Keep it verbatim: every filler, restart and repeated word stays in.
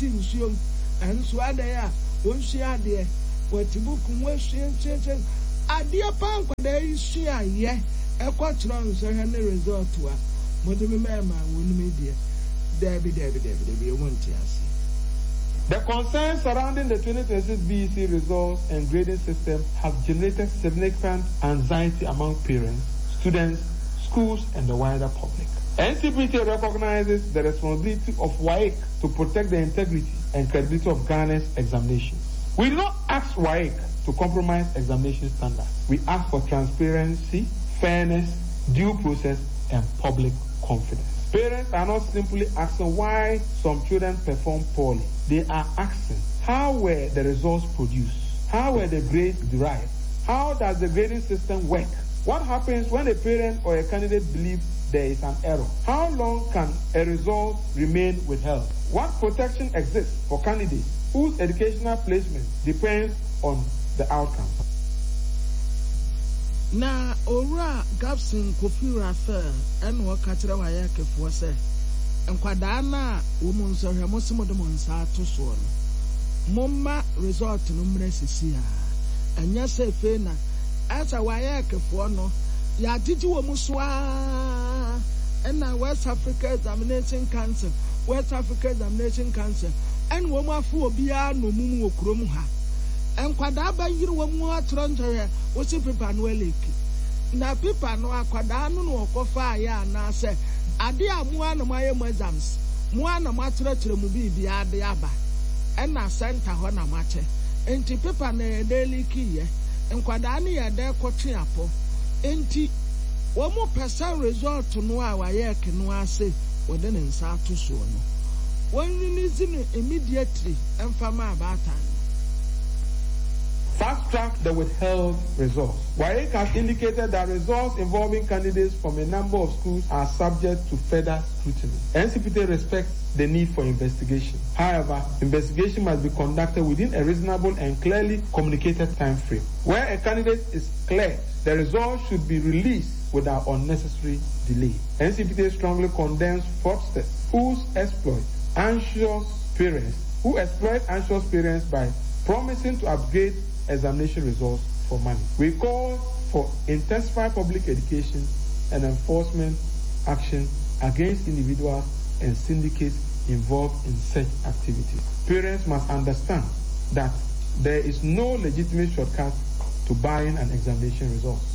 sin so and so adaya won share there what book won share share adia pan kwada share ye e kwatron so he result wa modemi mema wonu media Debbie, Debbie, Debbie, Debbie, want to see. The concerns surrounding the twenty twenty-six B E C results and grading system have generated significant anxiety among parents, students, schools, and the wider public. N C P T recognizes the responsibility of W A E C to protect the integrity and credibility of Ghana's examinations. We do not ask W A E C to compromise examination standards. We ask for transparency, fairness, due process, and public confidence. Parents are not simply asking why some children perform poorly. They are asking, how were the results produced? How were the grades derived? How does the grading system work? What happens when a parent or a candidate believes there is an error? How long can a result remain withheld? What protection exists for candidates whose educational placement depends on the outcome? Na ora Gabson Kofi Rafael en wo ka kire wa ya kefo se enkwada na wo mu nso hwe mosimo de monsa to so no momma result no mra sisi a anya se fe na asa wa ya kefo no ya titi wo mu so a na West Africa Examination Council West Africa Examination Council en wo mu afu obi a no mu mu okrom ha enkwada ba yiri wo mu atrontoye wo si pepa no eleki na pepa no akwada no no okofa ya na se ade amu ana maye mu exams mu ana matrechire mu bibi ade aba ena center ho na mache enti pepa na edeliki ye enkwada ne ye de kwotwe apo enti wo mu person result no a wa ye ke no ase wo de ne nsa to so no won release no immediately emfama abata. Fast-track the withheld results. W A E C has indicated that results involving candidates from a number of schools are subject to further scrutiny. N C P T respects the need for investigation. However, investigation must be conducted within a reasonable and clearly communicated time frame. Where a candidate is cleared, the results should be released without unnecessary delay. N C P T strongly condemns fraudsters who exploit anxious parents, who exploit anxious parents by promising to upgrade examination results for money. We call for intensified public education and enforcement action against individuals and syndicates involved in such activities. Parents must understand that there is no legitimate shortcut to buying an examination result.